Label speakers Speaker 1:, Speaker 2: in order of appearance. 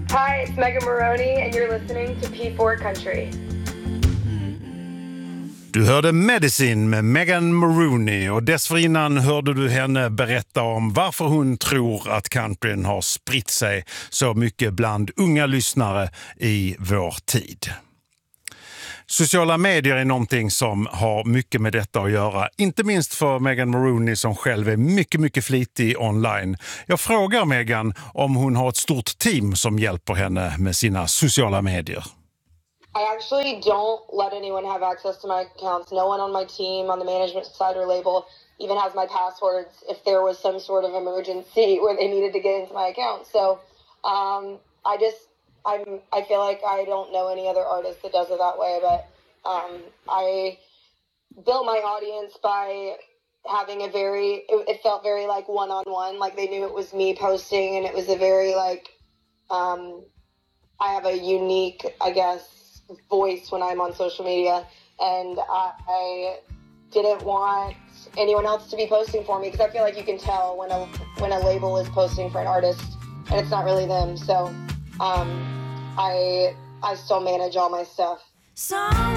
Speaker 1: Hi, it's Megan Maroney and you're listening to P4 Country.
Speaker 2: Du hörde Medicine med Megan Maroney och dessförinnan hörde du henne berätta om varför hon tror att countryn har spritt sig så mycket bland unga lyssnare i vår tid. Sociala medier är någonting som har mycket med detta att göra. Inte minst för Megan Maroney som själv är mycket flitig online. Jag frågar Megan om hon har ett stort team som hjälper henne med sina sociala medier.
Speaker 1: I actually don't let anyone have access to my accounts. No one on my team, on the management side or label, even has my passwords if there was some sort of emergency where they needed to get into my account. So I feel like I don't know any other artist that does it that way, but I built my audience by having it felt very like one-on-one, like they knew it was me posting, and it was a very like, I have a unique, I guess, voice when I'm on social media, and I didn't want anyone else to be posting for me because I feel like you can tell when a label is posting for an artist and it's not really them. So I still manage all my stuff.